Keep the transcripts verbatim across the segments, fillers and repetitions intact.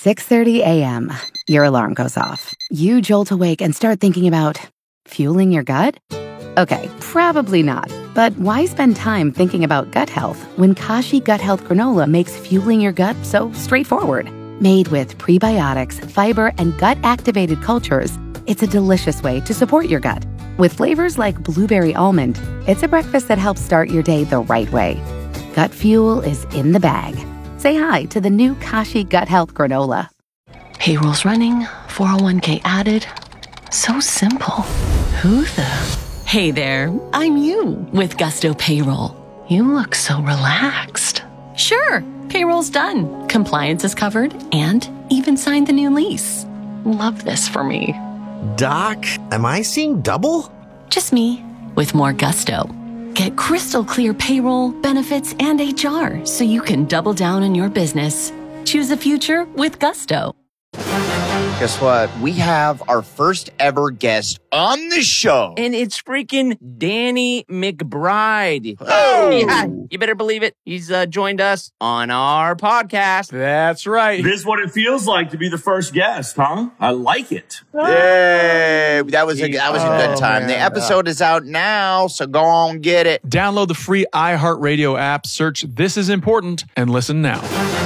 six thirty a.m., your alarm goes off. You jolt awake and start thinking about fueling your gut? Okay, probably not. But why spend time thinking about gut health when Kashi Gut Health Granola makes fueling your gut so straightforward? Made with prebiotics, fiber, and gut-activated cultures, it's a delicious way to support your gut. With flavors like blueberry almond, it's a breakfast that helps start your day the right way. Gut fuel is in the bag. Say hi to the new Kashi Gut Health Granola. Payroll's running, four oh one k added. So simple. Who the... Hey there, I'm you with Gusto Payroll. You look so relaxed. Sure, payroll's done. Compliance is covered and even signed the new lease. Love this for me. Doc, am I seeing double? Just me with more gusto. Get crystal clear payroll, benefits, and H R so you can double down on your business. Choose a future with Gusto. Guess what? We have our first ever guest on the show. And it's freaking Danny McBride. Oh! Yeah, you better believe it. He's uh, joined us on our podcast. That's right. This is what it feels like to be the first guest, huh? I like it. Yay! That was a, that was a good Oh, time. man. The episode is out now, so go on, get it. Download the free iHeartRadio app, search This Is Important, and listen now.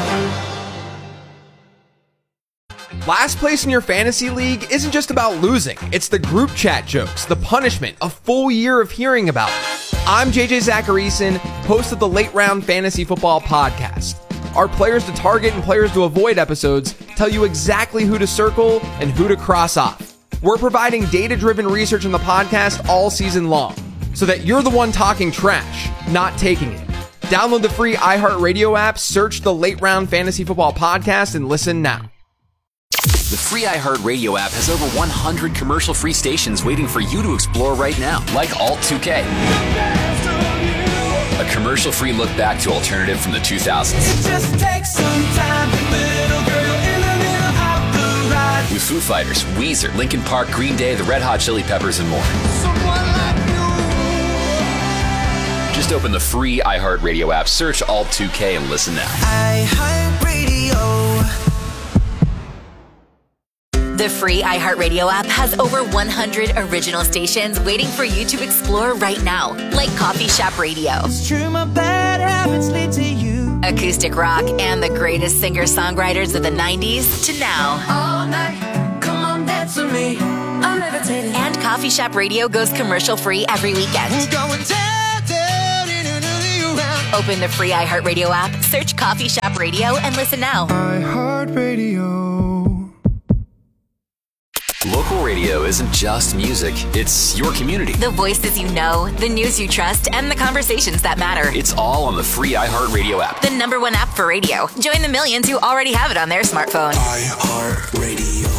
Last place in your fantasy league isn't just about losing. It's the group chat jokes, the punishment, a full year of hearing about it. I'm J J Zacharyson, host of the Late Round Fantasy Football Podcast. Our Players to Target and Players to Avoid episodes tell you exactly who to circle and who to cross off. We're providing data-driven research in the podcast all season long, so that you're the one talking trash, not taking it. Download the free iHeartRadio app, search the Late Round Fantasy Football Podcast, and listen now. The free iHeartRadio app has over one hundred commercial-free stations waiting for you to explore right now, like Alt two K. A commercial-free look back to alternative from the two thousands. It just takes some time, little girl in the middle of the ride. With Foo Fighters, Weezer, Linkin Park, Green Day, the Red Hot Chili Peppers, and more. Like just open the free iHeartRadio app, search Alt two K, and listen now. iHeartRadio. The free iHeartRadio app has over one hundred original stations waiting for you to explore right now, like Coffee Shop Radio, It's true, my bad habits lead to you. acoustic rock, and the greatest singer-songwriters of the nineties to now. All night, come on, dance with me. I'm levitating. And Coffee Shop Radio goes commercial-free every weekend. We're going down, down, in another round. Open the free iHeartRadio app, search Coffee Shop Radio, and listen now. iHeartRadio. Local radio isn't just music, it's your community. The voices you know, the news you trust, and the conversations that matter. It's all on the free iHeartRadio app. The number one app for radio. Join the millions who already have it on their smartphone. iHeartRadio.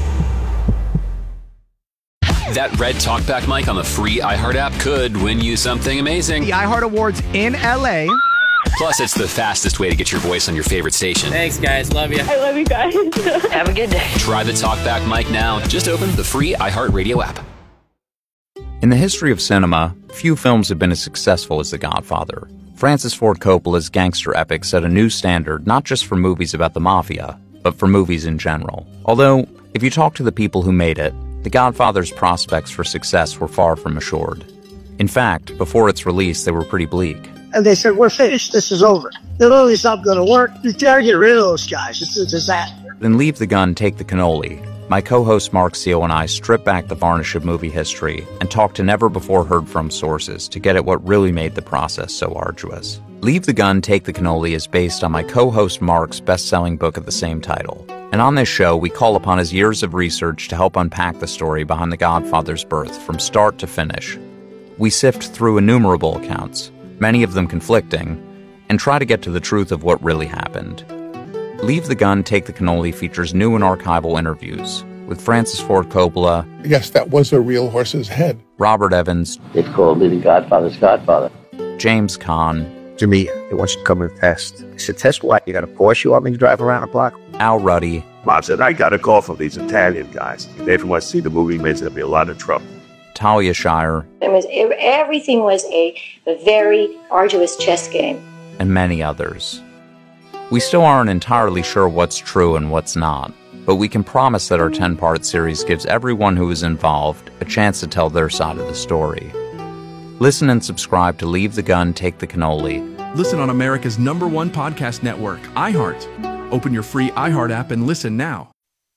That red talkback mic on the free iHeart app could win you something amazing. The iHeart Awards in L A. Plus, it's the fastest way to get your voice on your favorite station. Thanks, guys. Love you. I love you guys. Have a good day. Try the talkback mic now. Just open the free iHeartRadio app. In the history of cinema, few films have been as successful as The Godfather. Francis Ford Coppola's gangster epic set a new standard not just for movies about the mafia, but for movies in general. Although, if you talk to the people who made it, The Godfather's prospects for success were far from assured. In fact, before its release, they were pretty bleak. And they said, we're finished. This is over. The movie's not going to work. You gotta get rid of those guys. It's a disaster. Then Leave the Gun, Take the Cannoli. My co-host Mark Seal and I strip back the varnish of movie history and talk to never-before-heard-from sources to get at what really made the process so arduous. Leave the Gun, Take the Cannoli is based on my co-host Mark's best-selling book of the same title. And on this show, we call upon his years of research to help unpack the story behind The Godfather's birth from start to finish. We sift through innumerable accounts, many of them conflicting, and try to get to the truth of what really happened. Leave the Gun, Take the Cannoli features new and archival interviews with Francis Ford Coppola. Yes, that was a real horse's head. Robert Evans. It's called The Godfather's Godfather. James Caan. To me, they want you to come and test. I said, test what? You got a Porsche you want me to drive around the block? Al Ruddy. Mom said, I got a call from these Italian guys. They want to see the movie, means there'll be a lot of trouble. Talia Shire. It was, everything was a, a very arduous chess game. And many others. We still aren't entirely sure what's true and what's not, but we can promise that our ten-part series gives everyone who is involved a chance to tell their side of the story. Listen and subscribe to Leave the Gun, Take the Cannoli. Listen on America's number one podcast network, iHeart. Open your free iHeart app and listen now.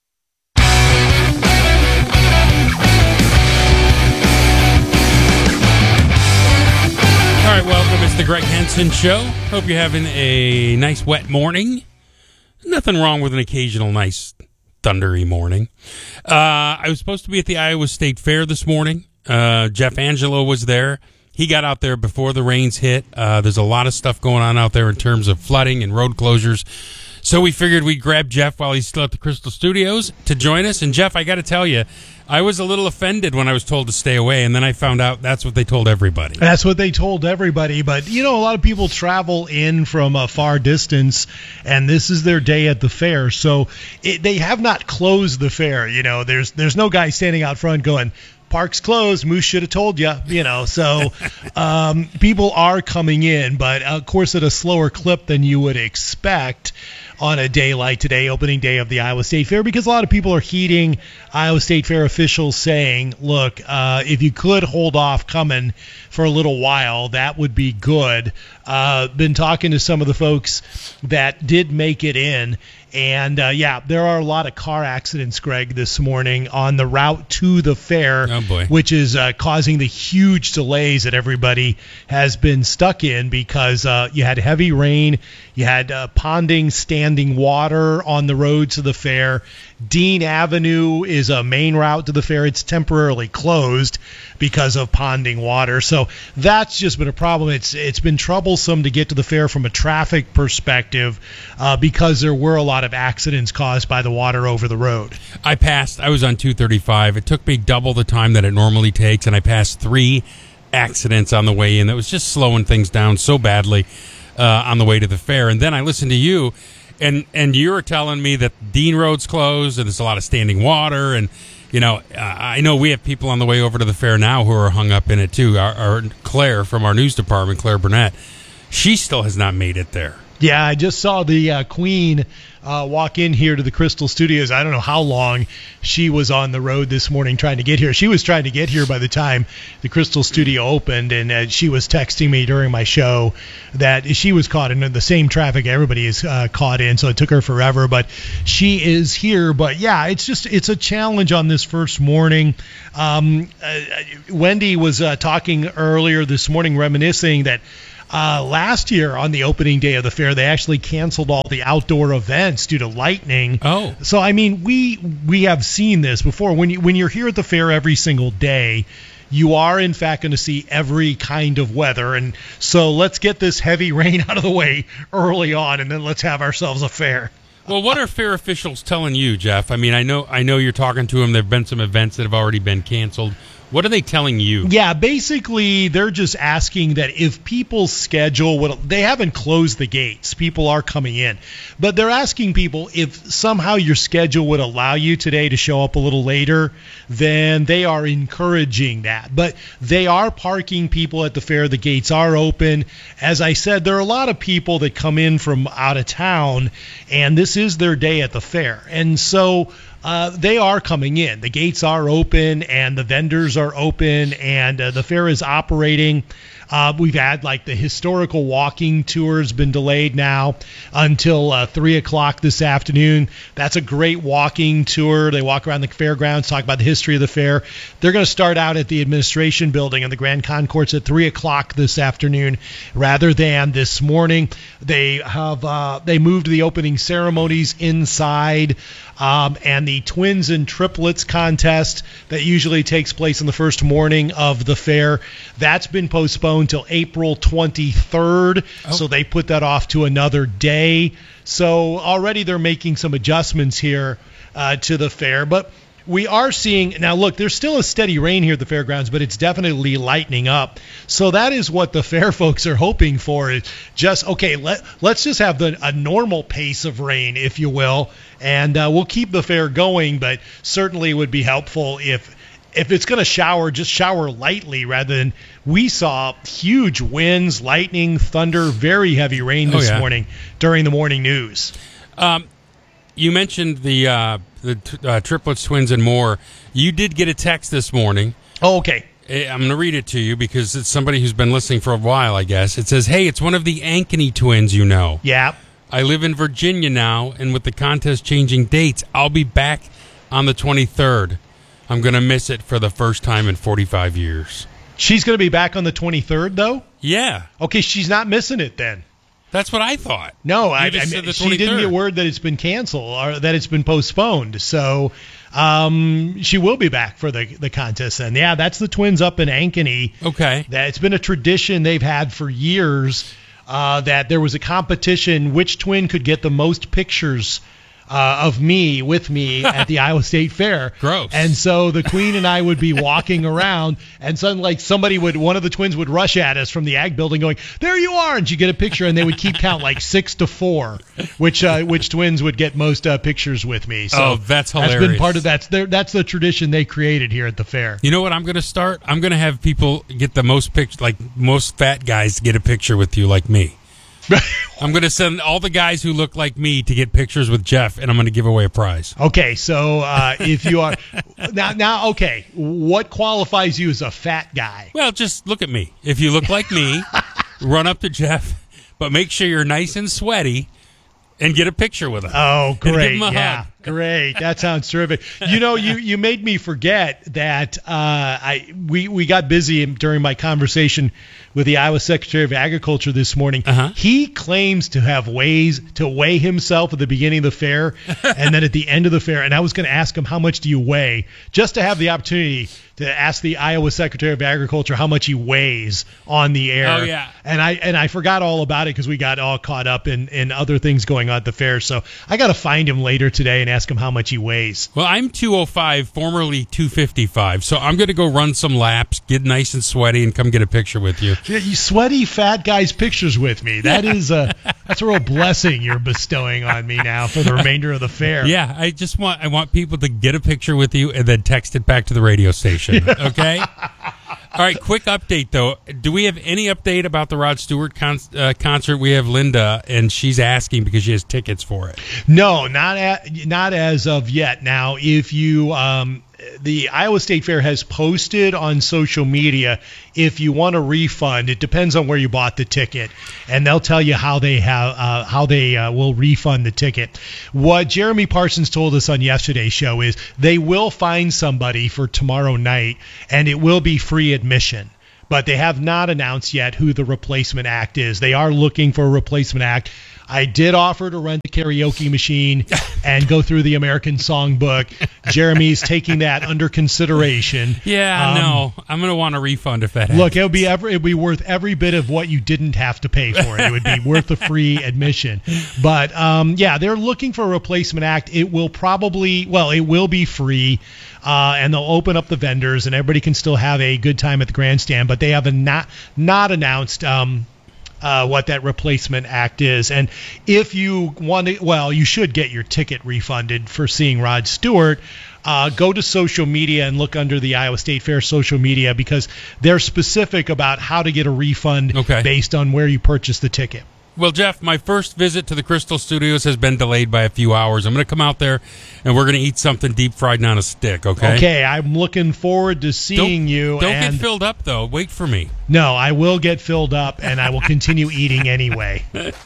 All right, welcome. It's the Greg Henson Show. Hope you're having a nice wet morning. Nothing wrong with an occasional nice thundery morning. Uh, I was supposed to be at the Iowa State Fair this morning. Uh, Jeff Angelo was there. He got out there before the rains hit. Uh, there's a lot of stuff going on out there in terms of flooding and road closures. So we figured we'd grab Jeff while he's still at the Crystal Studios to join us. And Jeff, I got to tell you, I was a little offended when I was told to stay away, and then I found out that's what they told everybody. That's what they told everybody. But, you know, a lot of people travel in from a far distance, and this is their day at the fair. So it, they have not closed the fair. You know, there's there's no guy standing out front going, "Park's closed. Moose should have told you." You know, so um, people are coming in, but of course at a slower clip than you would expect on a day like today, opening day of the Iowa State Fair, because a lot of people are heeding Iowa State Fair officials saying, look, uh, if you could hold off coming for a little while, that would be good. Uh, been talking to some of the folks that did make it in. And, uh, yeah, there are a lot of car accidents, Greg, this morning on the route to the fair, oh boy. which is uh, causing the huge delays that everybody has been stuck in because uh, you had heavy rain, you had uh, ponding, standing water on the road to the fair. Dean Avenue is a main route to the fair. It's temporarily closed because of ponding water. So that's just been a problem. It's It's been troublesome to get to the fair from a traffic perspective uh, because there were a lot of accidents caused by the water over the road. I passed. I was on two thirty-five. It took me double the time that it normally takes, and I passed three accidents on the way in. That was just slowing things down so badly uh, on the way to the fair. And then I listened to you, and and you were telling me that Dean Road's closed, and there's a lot of standing water, and you know, uh, I know we have people on the way over to the fair now who are hung up in it too. Our, our Claire from our news department, Claire Burnett, she still has not made it there. Yeah, I just saw the uh, Queen uh, walk in here to the Crystal Studios. I don't know how long she was on the road this morning trying to get here. She was trying to get here by the time the Crystal Studio opened, and uh, she was texting me during my show that she was caught in the same traffic everybody is uh, caught in, so it took her forever. But she is here. But, yeah, it's just it's a challenge on this first morning. Um, uh, Wendy was uh, talking earlier this morning, reminiscing that Uh, last year on the opening day of the fair, they actually canceled all the outdoor events due to lightning. Oh. So, I mean, we we have seen this before. When, you, when you're here at the fair every single day, you are, in fact, going to see every kind of weather. And so let's get this heavy rain out of the way early on, and then let's have ourselves a fair. Well, what are fair officials telling you, Jeff? I mean, I know I know you're talking to them. There have been some events that have already been canceled. What are they telling you? Yeah, basically, they're just asking that if people's schedule would, they haven't closed the gates. People are coming in. But they're asking people if somehow your schedule would allow you today to show up a little later, then they are encouraging that. But they are parking people at the fair. The gates are open. As I said, there are a lot of people that come in from out of town, and this is their day at the fair. And so Uh, they are coming in. The gates are open, and the vendors are open, and uh, the fair is operating. Uh, we've had, like, the historical walking tour has been delayed now until uh, three o'clock this afternoon. That's a great walking tour. They walk around the fairgrounds, talk about the history of the fair. They're going to start out at the administration building in the Grand Concourse at three o'clock this afternoon rather than this morning. They have uh, they moved the opening ceremonies inside. Um, and the twins and triplets contest that usually takes place on the first morning of the fair, that's been postponed till April twenty-third. Oh. So they put that off to another day. So already they're making some adjustments here uh, to the fair. But we are seeing, now look, there's still a steady rain here at the fairgrounds, but it's definitely lightening up. So that is what the fair folks are hoping for, is just, okay, let, let's just have the, a normal pace of rain, if you will, and uh, we'll keep the fair going, but certainly it would be helpful if if it's going to shower, just shower lightly rather than we saw huge winds, lightning, thunder, very heavy rain this oh, yeah. morning during the morning news. Um, you mentioned the uh, the uh, triplets, twins, and more. You did get a text this morning. Oh, okay. I'm going to read it to you because it's somebody who's been listening for a while, I guess. It says, hey, it's one of the Ankeny twins you know. Yeah. I live in Virginia now, and with the contest changing dates, I'll be back on the twenty-third. I'm going to miss it for the first time in forty-five years. She's going to be back on the twenty-third, though? Yeah. Okay, she's not missing it then. That's what I thought. No, I, I just mean, said the she didn't get word that it's been canceled or that it's been postponed. So um, she will be back for the, the contest then. Yeah, that's the twins up in Ankeny. Okay. That it's been a tradition they've had for years uh, that there was a competition which twin could get the most pictures Uh, of me with me at the Iowa State Fair. Gross. And so the queen and I would be walking around, and suddenly like somebody would, one of the twins would rush at us from the ag building, going, "There you are!" And you get a picture, and they would keep count like six to four, which uh, which twins would get most uh, pictures with me. So oh, that's hilarious. That's been part of that's their, that's the tradition they created here at the fair. You know what I'm going to start? I'm going to have people get the most pictures, like most fat guys get a picture with you, like me. I'm going to send all the guys who look like me to get pictures with Jeff, and I'm going to give away a prize. Okay, so uh, if you are now, now, okay, what qualifies you as a fat guy? Well, just look at me. If you look like me, run up to Jeff, but make sure you're nice and sweaty, and get a picture with him. Oh, And give great! him a Yeah, hug. great. That sounds terrific. You know, you, you made me forget that uh, I we we got busy during my conversation with the Iowa Secretary of Agriculture this morning. Uh-huh. He claims to have ways to weigh himself at the beginning of the fair and then at the end of the fair. And I was going to ask him, how much do you weigh? Just to have the opportunity to ask the Iowa Secretary of Agriculture how much he weighs on the air. Oh, yeah. And I and I forgot all about it because we got all caught up in, in other things going on at the fair. So I got to find him later today and ask him how much he weighs. Well, I'm two oh five, formerly two fifty-five, so I'm going to go run some laps, get nice and sweaty, and come get a picture with you. Yeah, you sweaty fat guys pictures with me. That is a that's a real blessing you're bestowing on me now for the remainder of the fair. Yeah, I just want I want people to get a picture with you and then text it back to the radio station. Okay. All right. Quick update though. Do we have any update about the Rod Stewart con- uh, concert? We have Linda, and she's asking because she has tickets for it. No, not at, not as of yet. Now, if you um, the Iowa State Fair has posted on social media, if you want a refund, it depends on where you bought the ticket, and they'll tell you how they have uh, how they uh, will refund the ticket. What Jeremy Parsons told us on yesterday's show is they will find somebody for tomorrow night, and it will be free admission. But they have not announced yet who the replacement act is. They are looking for a replacement act. I did offer to rent the karaoke machine and go through the American Songbook. Jeremy's taking that under consideration. Yeah, Um, no, I'm going to want a refund if that happens. Look, it would be every, it would be worth every bit of what you didn't have to pay for it. It would be worth the free admission. But um, yeah, they're looking for a replacement act. It will probably, well, it will be free. Uh, and they'll open up the vendors, and everybody can still have a good time at the grandstand. But they have a not not announced um, uh, what that replacement act is. And if you want to, well, you should get your ticket refunded for seeing Rod Stewart. Uh, go to social media and look under the Iowa State Fair social media because they're specific about how to get a refund Okay. based on where you purchased the ticket. Well, Jeff, my first visit to the Crystal Studios has been delayed by a few hours. I'm going to come out there, and we're going to eat something deep fried and on a stick, okay? Okay, I'm looking forward to seeing don't, you. Don't and get filled up, though. Wait for me. No, I will get filled up, and I will continue eating anyway.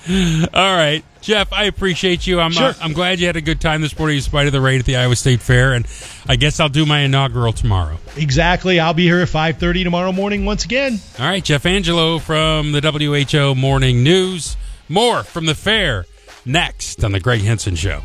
All right. Jeff, I appreciate you. I'm Sure. uh, I'm glad you had a good time this morning in spite of the rain at the Iowa State Fair, and I guess I'll do my inaugural tomorrow. Exactly. I'll be here at five thirty tomorrow morning once again. All right, Jeff Angelo from the W H O Morning News. More from the fair next on the Greg Henson Show.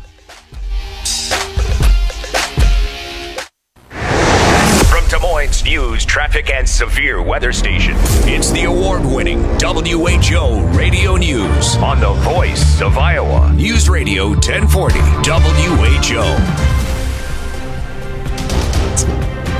From Des Moines News, traffic, and severe weather station, it's the award-winning W H O Radio News on the voice of Iowa. News Radio ten forty W H O.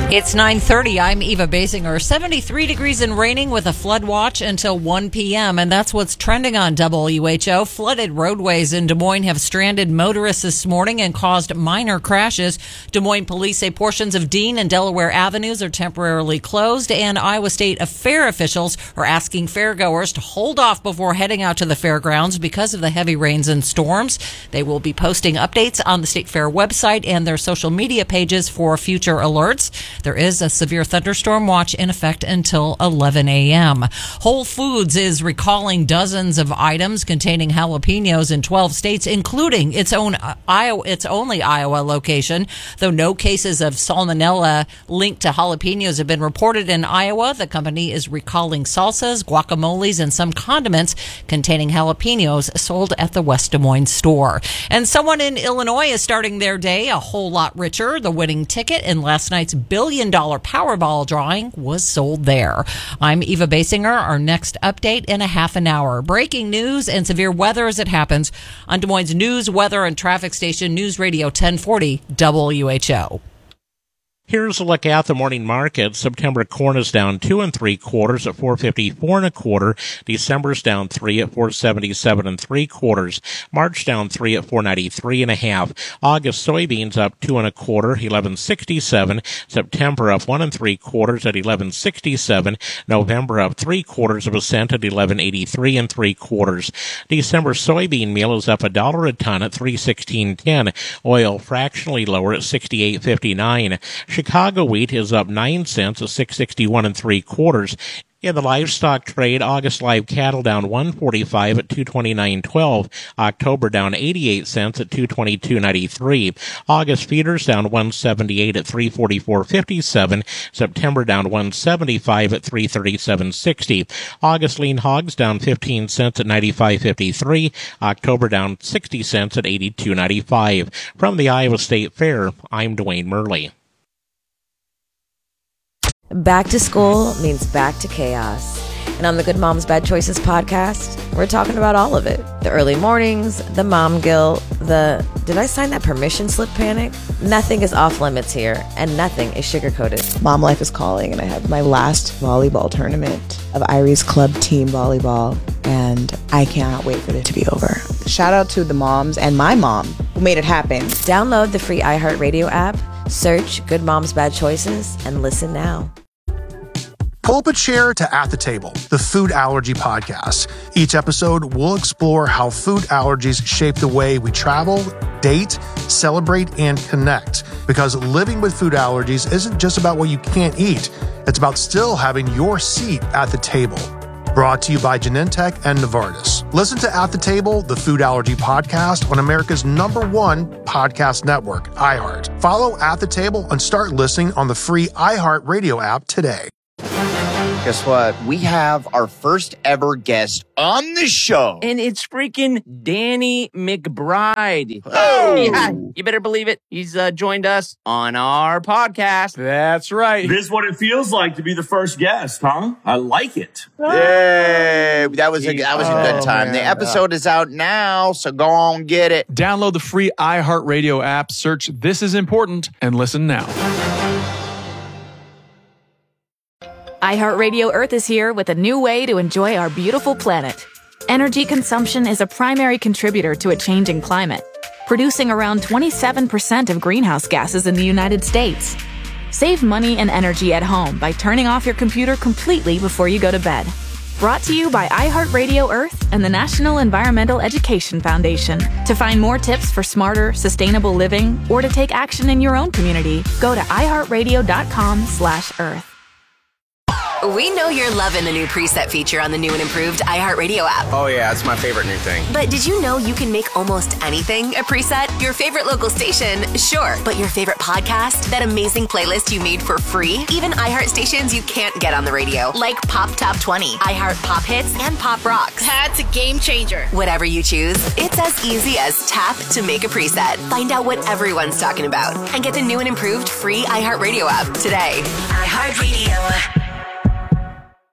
It's nine thirty. I'm Eva Basinger. seventy-three degrees and raining with a flood watch until one p.m. And that's what's trending on W H O. Flooded roadways in Des Moines have stranded motorists this morning and caused minor crashes. Des Moines police say portions of Dean and Delaware Avenues are temporarily closed, and Iowa State fair officials are asking fairgoers to hold off before heading out to the fairgrounds because of the heavy rains and storms. They will be posting updates on the State Fair website and their social media pages for future alerts. There is a severe thunderstorm watch in effect until eleven a.m. Whole Foods is recalling dozens of items containing jalapenos in twelve states, including its own Iowa, its only Iowa location. Though no cases of salmonella linked to jalapenos have been reported in Iowa, the company is recalling salsas, guacamoles, and some condiments containing jalapenos sold at the West Des Moines store. And someone in Illinois is starting their day a whole lot richer. The winning ticket in last night's billion dollar Powerball drawing was sold there. I'm Eva Basinger. Our next update in a half an hour. Breaking news and severe weather as it happens on Des Moines news, weather, and traffic station News Radio ten forty W H O. Here's a look at the morning market. September corn is down two and three quarters at four fifty-four and a quarter. December's down three at four seventy-seven and three quarters. March down three at four ninety-three and a half. August soybeans up two and a quarter, eleven sixty-seven. September up one and three quarters at eleven sixty-seven. November up three quarters of a cent at eleven eighty-three and three quarters. December soybean meal is up a dollar a ton at three sixteen ten. Oil fractionally lower at sixty-eight fifty-nine. Chicago wheat is up nine cents at six sixty-one and three quarters. In the livestock trade, August live cattle down one forty-five at two twenty-nine twelve. October down eighty-eight cents at two twenty-two ninety-three. August feeders down one seventy-eight at three forty-four fifty-seven. September down one seventy-five at three thirty-seven sixty. August lean hogs down fifteen cents at ninety-five fifty-three. October down sixty cents at eighty-two ninety-five. From the Iowa State Fair, I'm Dwayne Murley. Back to school means back to chaos. And on the Good Moms Bad Choices podcast, we're talking about all of it. The early mornings, the mom guilt, the did I sign that permission slip panic? Nothing is off limits here, and nothing is sugar-coated. Mom life is calling, and I have my last volleyball tournament of Irie's Club Team Volleyball, and I cannot wait for it to be over. Shout out to the moms and my mom who made it happen. Download the free iHeartRadio app, search Good Moms Bad Choices, and listen now. Pull up a chair to At the Table, the food allergy podcast. Each episode, we'll explore how food allergies shape the way we travel, date, celebrate, and connect. Because living with food allergies isn't just about what you can't eat. It's about still having your seat at the table. Brought to you by Genentech and Novartis. Listen to At the Table, the food allergy podcast on America's number one podcast network, iHeart. Follow At the Table and start listening on the free iHeartRadio app today. Guess what? We have our first ever guest on the show. And it's freaking Danny McBride. Oh! Yeah, you better believe it. He's uh, joined us on our podcast. That's right. This is what it feels like to be the first guest, huh? I like it. Yay! That was a, that was a good Oh, time. man. The episode is out now, so go on get it. Download the free iHeartRadio app, search This Is Important, and listen now. iHeartRadio Earth is here with a new way to enjoy our beautiful planet. Energy consumption is a primary contributor to a changing climate, producing around twenty-seven percent of greenhouse gases in the United States. Save money and energy at home by turning off your computer completely before you go to bed. Brought to you by iHeartRadio Earth and the National Environmental Education Foundation. To find more tips for smarter, sustainable living or to take action in your own community, go to iHeartRadio.com slash Earth. We know you're loving the new preset feature on the new and improved iHeartRadio app. Oh yeah, it's my favorite new thing. But did you know you can make almost anything a preset? Your favorite local station, sure. But your favorite podcast? That amazing playlist you made for free? Even iHeart stations you can't get on the radio, like Pop Top twenty, iHeart Pop Hits, and Pop Rocks. That's a game changer. Whatever you choose, it's as easy as tap to make a preset. Find out what everyone's talking about and get the new and improved free iHeartRadio app today. iHeartRadio.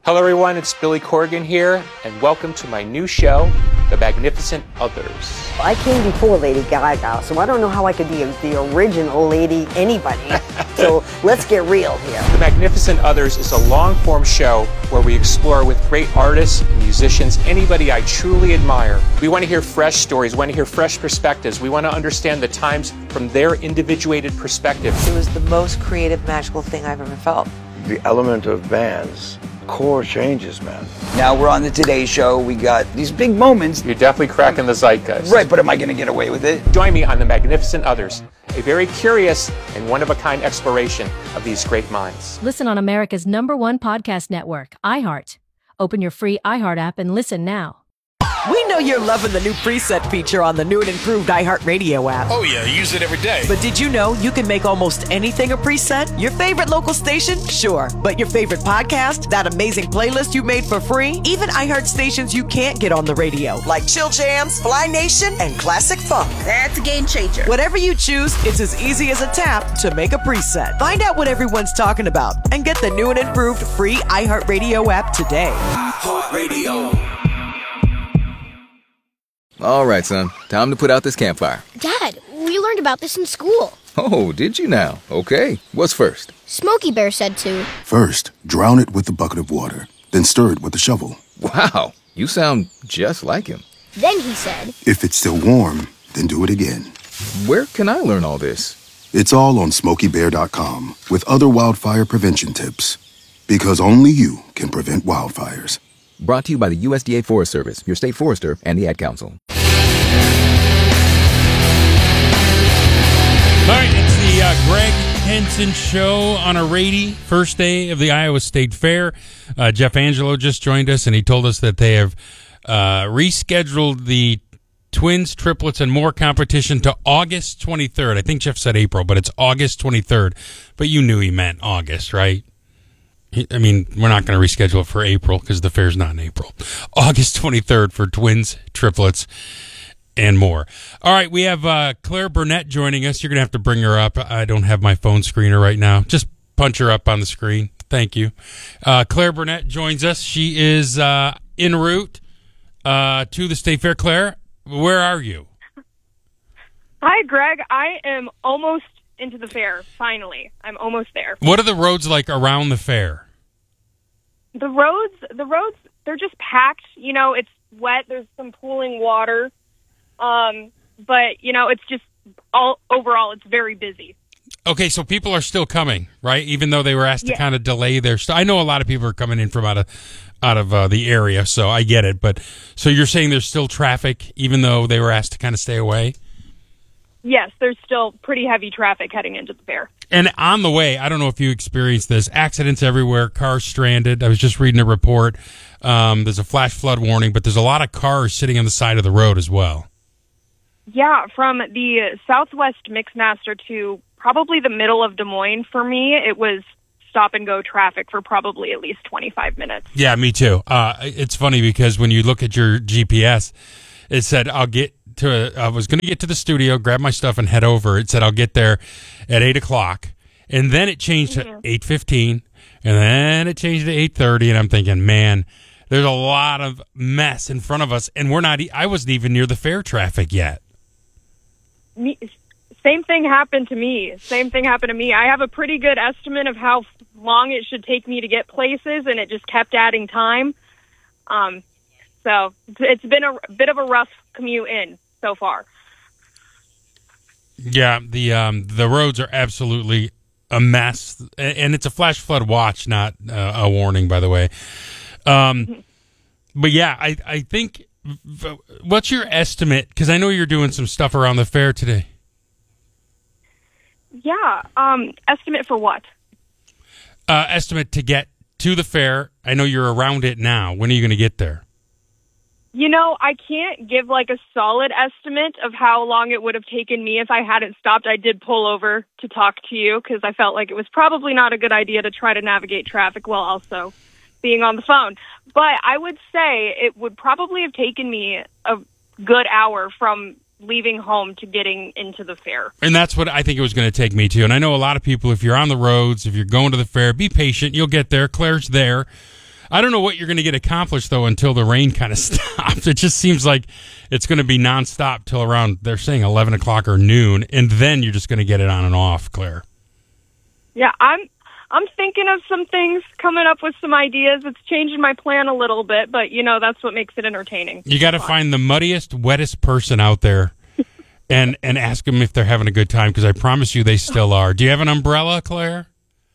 Hello everyone, it's Billy Corgan here, and welcome to my new show, The Magnificent Others. I came before Lady Gaga, so I don't know how I could be a, the original Lady anybody. So let's get real here. The Magnificent Others is a long-form show where we explore with great artists, musicians, anybody I truly admire. We want to hear fresh stories, we want to hear fresh perspectives. We want to understand the times from their individuated perspective. It was the most creative, magical thing I've ever felt. The element of bands. Core changes, man. Now we're on the Today Show. We got these big moments. You're definitely cracking the zeitgeist. Right, but am I going to get away with it? Join me on The Magnificent Others, a very curious and one-of-a-kind exploration of these great minds. Listen on America's number one podcast network, iHeart. Open your free iHeart app and listen now. We know you're loving the new preset feature on the new and improved iHeartRadio app. Oh yeah, I use it every day. But did you know you can make almost anything a preset? Your favorite local station? Sure. But your favorite podcast? That amazing playlist you made for free? Even iHeart stations you can't get on the radio, like Chill Jams, Fly Nation, and Classic Funk. That's a game changer. Whatever you choose, it's as easy as a tap to make a preset. Find out what everyone's talking about and get the new and improved free iHeartRadio app today. iHeartRadio. All right, son. Time to put out this campfire. Dad, we learned about this in school. Oh, did you now? Okay. What's first? Smokey Bear said to. First, drown it with a bucket of water, then stir it with a shovel. Wow, you sound just like him. Then he said. If it's still warm, then do it again. Where can I learn all this? It's all on smokey bear dot com with other wildfire prevention tips. Because only you can prevent wildfires. Brought to you by the U S D A Forest Service, your state forester, and the Ad Council. All right, it's the uh, Greg Henson Show on a Rady, first day of the Iowa State Fair. Uh, Jeff Angelo just joined us, and he told us that they have uh, rescheduled the twins, triplets, and more competition to August twenty-third. I think Jeff said April, but it's August twenty-third. But you knew he meant August, right? I mean, we're not going to reschedule it for April because the fair's not in April. August twenty-third for twins, triplets, and more. All right, we have uh, Claire Burnett joining us. You're going to have to bring her up. I don't have my phone screener right now. Just punch her up on the screen. Thank you. Uh, Claire Burnett joins us. She is uh, en route uh, to the State Fair. Claire, where are you? Hi, Greg. I am almost into the fair, finally. I'm almost there. What are the roads like around the fair? The roads, the roads, they're just packed. You know, it's wet. There's some pooling water. Um, but, you know, it's just all overall, it's very busy. Okay, so people are still coming, right? Even though they were asked Yeah. to kind of delay their stuff. I know a lot of people are coming in from out of out of uh, the area, so I get it. But so you're saying there's still traffic, even though they were asked to kind of stay away? Yes, there's still pretty heavy traffic heading into the fair. And on the way, I don't know if you experienced this, accidents everywhere, cars stranded. I was just reading a report. Um, there's a flash flood warning, but there's a lot of cars sitting on the side of the road as well. Yeah, from the Southwest Mixmaster to probably the middle of Des Moines, for me, it was stop-and-go traffic for probably at least twenty-five minutes. Yeah, me too. Uh, it's funny because when you look at your G P S, it said, I'll get to, I was going to get to the studio, grab my stuff, and head over. It said, I'll get there at eight o'clock. And then it changed to mm-hmm. eight fifteen, and then it changed to eight thirty, and I'm thinking, man, there's a lot of mess in front of us, and we're not, I wasn't even near the fair traffic yet. Me, same thing happened to me. Same thing happened to me. I have a pretty good estimate of how long it should take me to get places, and it just kept adding time. Um, so it's been a bit of a rough commute in so far. Yeah, the um, the roads are absolutely a mess, and it's a flash flood watch, not uh, a warning, by the way. Um, but yeah, I I think. What's your estimate? Because I know you're doing some stuff around the fair today. Yeah. Um, estimate for what? Uh, estimate to get to the fair. I know you're around it now. When are you going to get there? You know, I can't give like a solid estimate of how long it would have taken me if I hadn't stopped. I did pull over to talk to you because I felt like it was probably not a good idea to try to navigate traffic while also being on the phone. But I would say it would probably have taken me a good hour from leaving home to getting into the fair. And that's what I think it was going to take me too. And I know a lot of people, if you're on the roads, if you're going to the fair, be patient. You'll get there. Claire's there. I don't know what you're going to get accomplished, though, until the rain kind of stops. It just seems like it's going to be nonstop till around, they're saying eleven o'clock or noon, and then you're just going to get it on and off, Claire. Yeah, I'm I'm thinking of some things, coming up with some ideas. It's changing my plan a little bit, but, you know, that's what makes it entertaining. You got to find the muddiest, wettest person out there and, and ask them if they're having a good time, because I promise you they still are. Do you have an umbrella, Claire?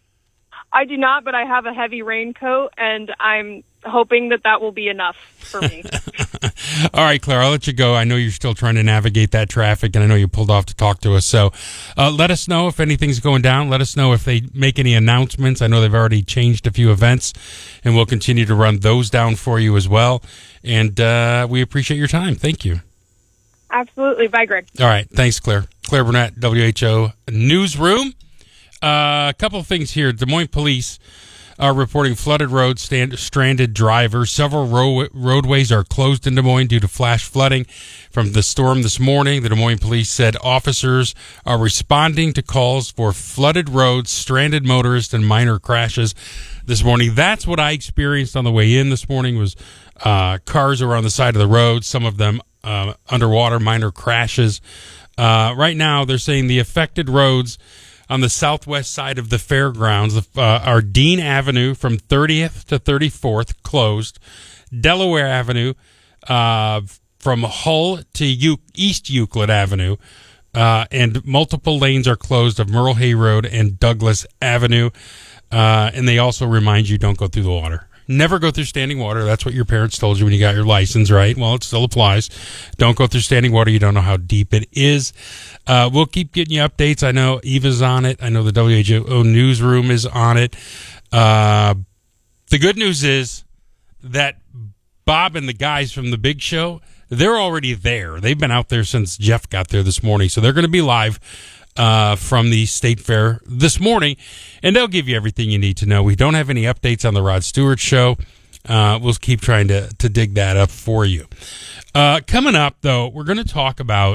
I do not, but I have a heavy raincoat, and I'm hoping that that will be enough for me. All right, Claire, I'll let you go. I know you're still trying to navigate that traffic, and I know you pulled off to talk to us. So uh, let us know if anything's going down. Let us know if they make any announcements. I know they've already changed a few events, and we'll continue to run those down for you as well. And uh, we appreciate your time. Thank you. Absolutely. Bye, Greg. All right. Thanks, Claire. Claire Burnett, W H O Newsroom. Uh, a couple of things here. Des Moines Police are reporting flooded roads, stand, stranded drivers. Several ro- roadways are closed in Des Moines due to flash flooding from the storm this morning. The Des Moines Police said officers are responding to calls for flooded roads, stranded motorists, and minor crashes this morning. That's what I experienced on the way in this morning, was uh, cars were on the side of the road, some of them uh, underwater, minor crashes. Uh, right now, they're saying the affected roads on the southwest side of the fairgrounds uh, are Dean Avenue from thirtieth to thirty-fourth closed, Delaware Avenue uh, from Hull to U- East Euclid Avenue, uh, and multiple lanes are closed of Merle Hay Road and Douglas Avenue. Uh, and they also remind you, don't go through the water. Never go through standing water. That's what your parents told you when you got your license, right? Well, it still applies. Don't go through standing water. You don't know how deep it is. Uh, we'll keep getting you updates. I know Eva's on it. I know the W H O Newsroom is on it. Uh, the good news is that Bob and the guys from the Big Show, they're already there. They've been out there since Jeff got there this morning. So they're going to be live uh, from the State Fair this morning, and they'll give you everything you need to know. We don't have any updates on the Rod Stewart Show. Uh, we'll keep trying to, to dig that up for you. Uh, coming up, though, we're going to talk about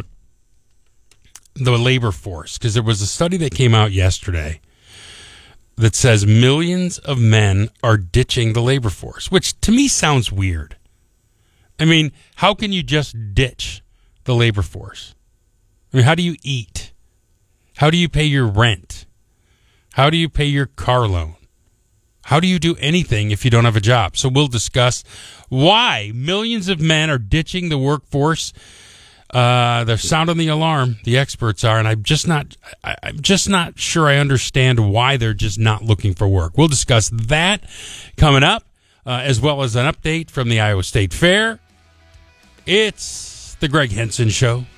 the labor force, because there was a study that came out yesterday that says millions of men are ditching the labor force, which to me sounds weird. I mean, how can you just ditch the labor force? I mean, how do you eat? How do you pay your rent? How do you pay your car loan? How do you do anything if you don't have a job? So we'll discuss why millions of men are ditching the workforce. Uh, they're sounding the alarm, the experts are, and I'm just not, I, I'm just not sure I understand why they're just not looking for work. We'll discuss that coming up, uh, as well as an update from the Iowa State Fair. It's the Greg Henson Show.